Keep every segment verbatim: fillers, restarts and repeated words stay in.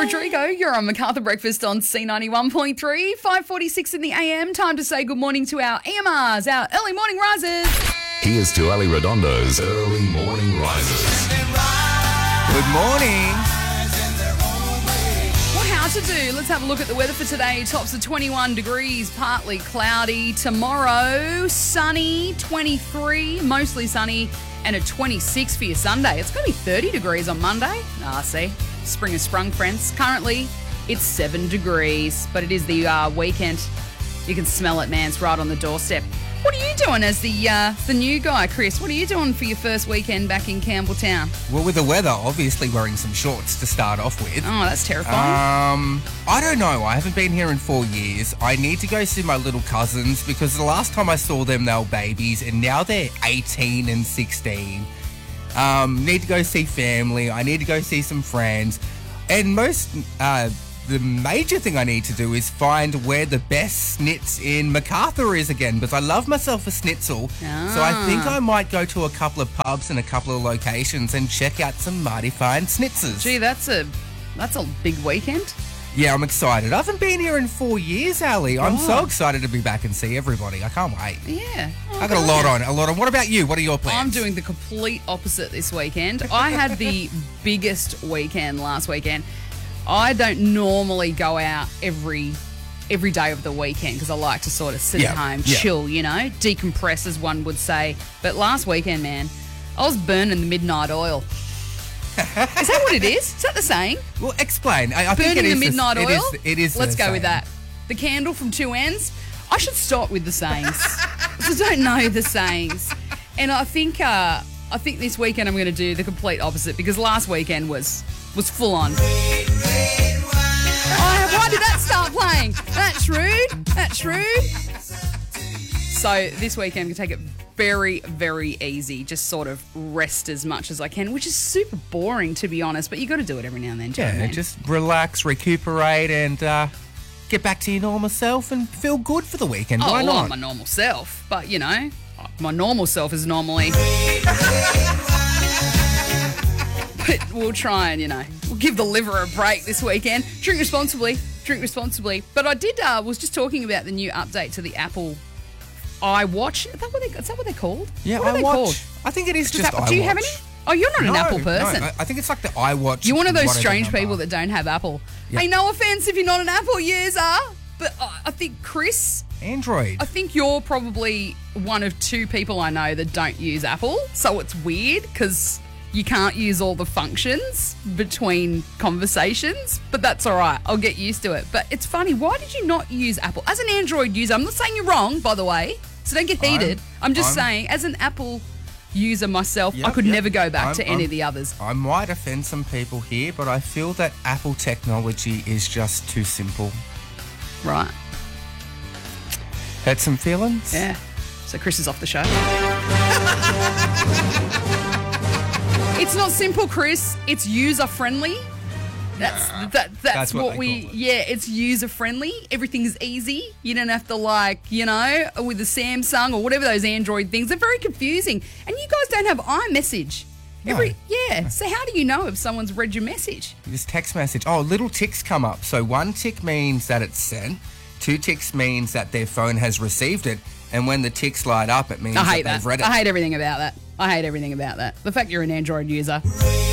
Rodrigo. You're on Macarthur Breakfast on C ninety-one point three, five forty-six in the A M. Time to say good morning to our E M Rs, our early morning risers. Here's to Ali Redondo's Early Morning Risers. Good morning. What how to do? Let's have a look at the weather for today. Tops of twenty-one degrees, partly cloudy. Tomorrow, sunny, twenty-three, mostly sunny, and a twenty-six for your Sunday. It's going to be thirty degrees on Monday. Ah, see, spring has sprung, friends. Currently, it's seven degrees, but it is the uh, weekend. You can smell it, man. It's right on the doorstep. What are you doing as the uh, the new guy, Chris? What are you doing for your first weekend back in Campbelltown? Well, with the weather, obviously wearing some shorts to start off with. Oh, that's terrifying. Um, I don't know. I haven't been here in four years. I need to go see my little cousins because the last time I saw them, they were babies, and now they're eighteen and sixteen. Um, need to go see family. I need to go see some friends. And most... Uh, The major thing I need to do is find where the best snits in Macarthur is again, because I love myself a schnitzel. Ah. So I think I might go to a couple of pubs and a couple of locations and check out some mighty fine schnitzels. Gee, that's a that's a big weekend. Yeah, I'm excited. I haven't been here in four years, Ali. I'm Oh. so excited to be back and see everybody. I can't wait. Yeah. Oh, I got a lot on. A lot on. What about you? What are your plans? I'm doing the complete opposite this weekend. I had the biggest weekend last weekend. I don't normally go out every every day of the weekend because I like to sort of sit Yeah, at home, yeah. chill, you know, decompress, as one would say. But last weekend, man, I was burning the midnight oil. Is that what it is? Is that the saying? Well, explain. I, I think Burning it the is midnight it oil? is, it is Let's the go with same. that. The candle from two ends. I should stop with the sayings. I don't know the sayings. And I think uh, I think this weekend I'm going to do the complete opposite because last weekend was was full on. Oh, why did that start playing? That's rude. That's rude. So this weekend I'm going to take it very, very easy. Just sort of rest as much as I can, which is super boring to be honest, but you got to do it every now and then. Do you know what I Yeah, mean? just relax, recuperate, and uh, get back to your normal self and feel good for the weekend. Oh, Why well, not? I'm my normal self, but you know, my normal self is normally. But we'll try and, you know, we'll give the liver a break this weekend. Drink responsibly. Drink responsibly. But I did, uh, was just talking about the new update to the Apple iWatch. Is that what, they, is that what they're called? Yeah, what are I they watch. called? I think it is Does just that- Do you have any? iWatch. Oh, you're not an No, Apple no, person. I, I think it's like the iWatch. You're one of those whatever strange number. people that don't have Apple. Yeah. Hey, no offense if you're not an Apple user, but uh, I think Chris... Android. I think you're probably one of two people I know that don't use Apple, so it's weird because you can't use all the functions between conversations, but that's all right. I'll get used to it. But it's funny, why did you not use Apple? As an Android user, I'm not saying you're wrong, by the way, so don't get heated. I'm, I'm- just I'm- saying, as an Apple user myself, I Yep, could yep. never go back I'm- to any I'm- of the others. I might offend some people here, but I feel that Apple technology is just too simple. Right. Had some feelings? Yeah. So Chris is off the show. It's not simple, Chris. It's user friendly. That's that. That's, That's what what, they we. call it. Yeah, it's user friendly. Everything's easy. You don't have to like you know with the Samsung or whatever those Android things. They're very confusing. And you guys don't have iMessage. No. Every yeah. So how do you know if someone's read your message? This text message. Oh, little ticks come up. So one tick means that it's sent. Two ticks means that their phone has received it. And when the ticks light up, it means I hate that that. they've read it. I hate everything about that. I hate everything about that. The fact you're an Android user.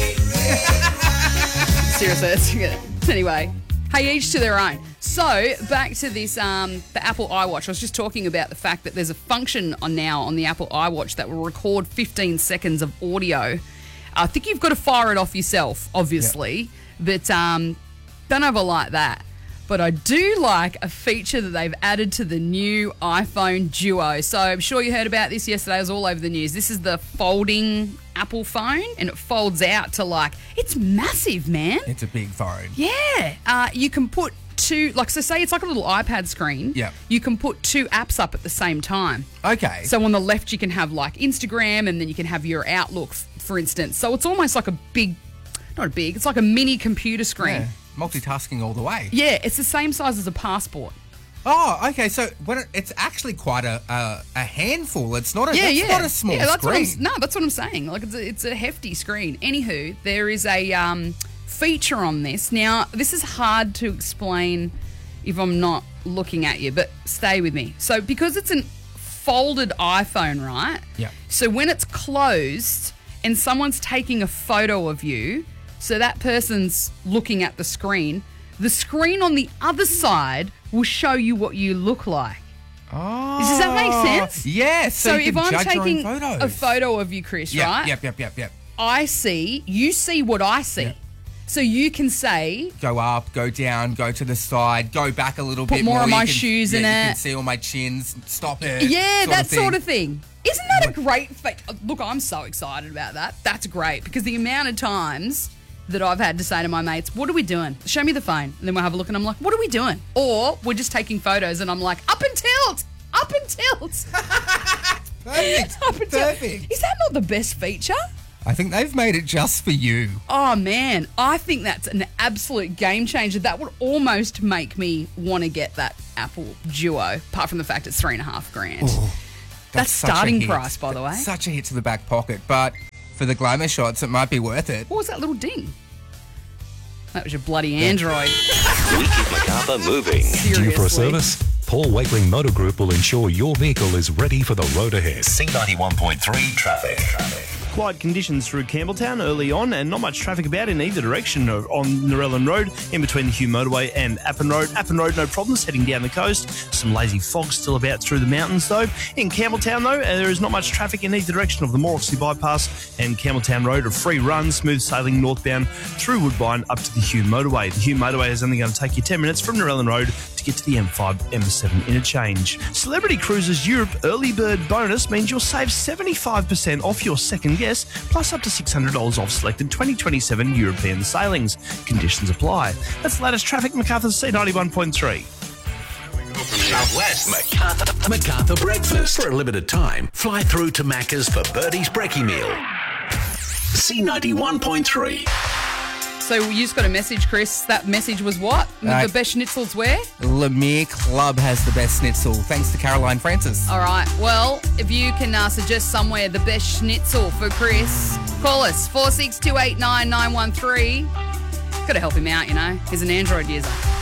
Seriously. That's, anyway, hey, each to their own. So back to this, um, the Apple iWatch. I was just talking about the fact that there's a function on now on the Apple iWatch that will record fifteen seconds of audio. I think you've got to fire it off yourself, obviously, but um, don't ever like that. But I do like a feature that they've added to the new iPhone Duo. So I'm sure you heard about this yesterday. It was all over the news. This is the folding Apple phone, and it folds out to like, it's massive, man. It's a big phone. Yeah. Uh, you can put two, like, so say it's like a little iPad screen. Yeah. You can put two apps up at the same time. Okay. So on the left, you can have like Instagram, and then you can have your Outlook, f- for instance. So it's almost like a big, not a big, it's like a mini computer screen. yeah, multitasking all the way. Yeah, it's the same size as a passport. Oh, okay. So when it, it's actually quite a, a a handful. It's not a Yeah, it's yeah. not a small yeah, that's screen. What I'm, no, that's what I'm saying. Like it's a, it's a hefty screen. Anywho, there is a um, feature on this. Now, this is hard to explain if I'm not looking at you, but stay with me. So because it's an folded iPhone, right? Yeah. So when it's closed and someone's taking a photo of you, so that person's looking at the screen, the screen on the other side will show you what you look like. Oh. Does that make sense? Yes. So, So, you if can I'm judge your own taking photos. a photo of you, Chris, Yep, right? Yep, yep, yep, yep. I see, you see what I see. Yep. So you can say, Go up, go down, go to the side, go back a little Put bit more more. of You my can- shoes yeah, in you it. can see all my chins. Stop it. yeah, sort that of thing. sort of thing. Isn't that a great thing? Look, I'm so excited about that. That's great because the amount of times that I've had to say to my mates, what are we doing? Show me the phone. And then we'll have a look and I'm like, what are we doing? Or we're just taking photos and I'm like, up and tilt, up and tilt. Perfect. Up and tilt. Perfect. Is that not the best feature? I think they've made it just for you. Oh, man, I think that's an absolute game changer. That would almost make me want to get that Apple Duo, apart from the fact it's three and a half grand. Ooh, That's such a starting hit. price, by the way. That's such a hit to the back pocket, but for the glamour shots, it might be worth it. What was that little ding? That was your bloody Android. We keep Macarthur moving. Seriously. Due for a service? Paul Wakeling Motor Group will ensure your vehicle is ready for the road ahead. C ninety-one point three traffic. traffic. Quiet conditions through Campbelltown early on and not much traffic about in either direction on Narellan Road in between the Hugh Motorway and Appin Road. Appin Road, no problems heading down the coast. Some lazy fog still about through the mountains though. In Campbelltown though, there is not much traffic in either direction of the Morrissey Bypass and Campbelltown Road. A free run, smooth sailing northbound through Woodbine up to the Hugh Motorway. The Hugh Motorway is only going to take you ten minutes from Narellan Road to get to the M five M seven interchange. Celebrity Cruises Europe Early Bird Bonus means you'll save seventy-five percent off your second guess, plus up to six hundred dollars off selected twenty twenty-seven European sailings. Conditions apply. That's the latest traffic, Macarthur C ninety-one point three. Southwest Macarthur, Macarthur breakfast. For a limited time, fly through to Macca's for Birdie's Brekkie meal. C ninety-one point three. So you just got a message, Chris. That message was what? Uh, the best schnitzels where? Lemire Club has the best schnitzel, thanks to Caroline Francis. All right. Well, if you can uh, suggest somewhere the best schnitzel for Chris, call us four six two eight nine nine one three. Got to help him out, you know. He's an Android user.